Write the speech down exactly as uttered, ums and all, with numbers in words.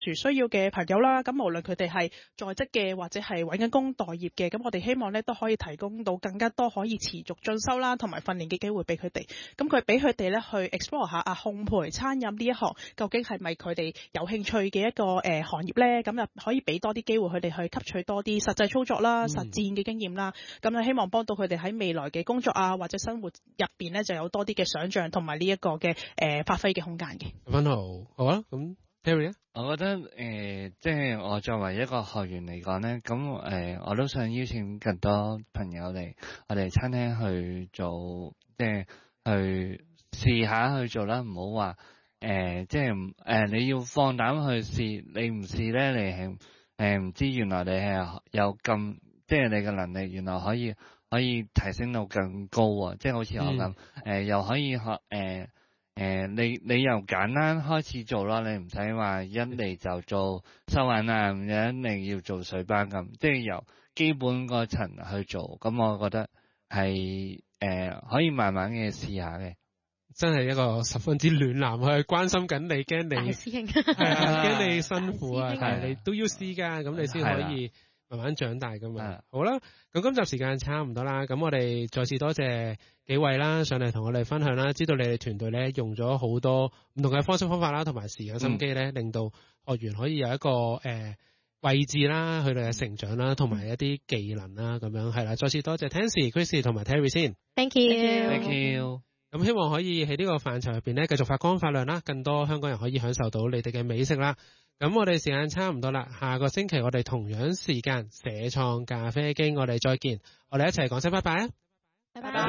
殊需要嘅朋友啦，咁無論佢哋係在職嘅或者係揾緊工待業嘅，咁我哋希望咧都可以提供到更加多可以持續進修啦同埋訓練嘅機會俾佢哋。咁佢俾佢哋咧去 explore 下啊烘焙餐飲呢一行究竟係咪佢哋有興趣嘅一個誒、呃、行業咧？咁就可以俾多啲機會佢哋去吸取多啲實際操作啦、嗯、實戰嘅經驗啦。咁就希望幫到佢哋喺未來嘅工作啊或者生活入邊咧就有多啲嘅想像同埋呢一個嘅誒、呃、發揮嘅空間嘅。 分好，好啊，咁 Terry 啊， 我覺得誒、呃，即係我作為一個學員嚟講咧，咁誒、呃，我都想邀請更多朋友嚟我哋餐廳去做，即係去試下去做啦，唔好話誒，即係誒、呃，你要放膽去試，你唔試咧，你係誒唔知原來你係有咁，即係你嘅能力原來可以可以提升到更高啊！即係好似我咁，誒、嗯呃、又可以學誒。呃誒、呃，你你由簡單開始做咯，你唔使話一嚟就做收銀啊，唔一定要做水班咁，即係由基本個層去做，咁我覺得係誒、呃、可以慢慢嘅試下嘅。 真係一個十分之暖男去關心緊你，驚你大師兄係啊，驚你辛苦啊，但係你都要試噶，咁你先可以慢慢長大噶嘛。好啦，咁今集時間差唔多啦，咁我哋再次多謝幾位啦，上嚟同我哋分享啦，知道你哋團隊咧用咗好多唔同嘅方式方法啦，同埋時間心機咧，嗯、令到學員可以有一個誒、呃、位置啦，佢哋嘅成長啦，同埋一啲技能啦，咁樣係啦。再次多謝 Tansy、Chrissy 同埋 Terry 先 ，Thank you，Thank you。you。 咁希望可以喺呢個範疇入邊咧，繼續發光發亮啦，更多香港人可以享受到你哋嘅美食啦。咁我哋時間差唔多啦，下個星期我哋同樣時間社創咖啡機，我哋再見，我哋一齊講聲拜拜啊！ 拜拜。